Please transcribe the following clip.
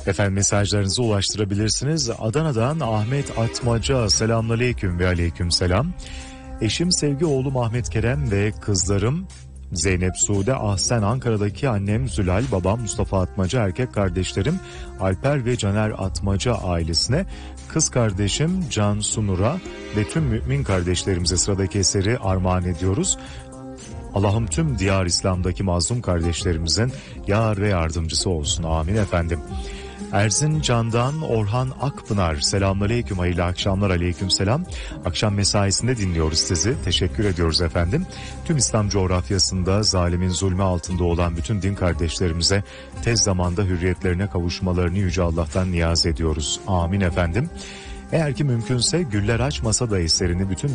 Efendim mesajlarınızı ulaştırabilirsiniz. Adana'dan Ahmet Atmaca, selamünaleyküm ve aleykümselam. Eşim Sevgi, oğlum Ahmet Kerem ve kızlarım Zeynep Sude, Ahsen, Ankara'daki annem Zülal, babam Mustafa Atmaca, erkek kardeşlerim Alper ve Caner Atmaca ailesine, kız kardeşim Cansu Nur'a ve tüm mümin kardeşlerimize sıradaki eseri armağan ediyoruz. Allah'ım tüm diyar İslam'daki mazlum kardeşlerimizin yar ve yardımcısı olsun. Amin efendim. Erzincan'dan Orhan Akpınar, selamünaleyküm, hayırlı akşamlar, aleykümselam. Akşam mesaisinde dinliyoruz sizi. Teşekkür ediyoruz efendim. Tüm İslam coğrafyasında zalimin zulmü altında olan bütün din kardeşlerimize tez zamanda hürriyetlerine kavuşmalarını Yüce Allah'tan niyaz ediyoruz. Amin efendim. Eğer ki mümkünse Güller Açmasa da eserini bütün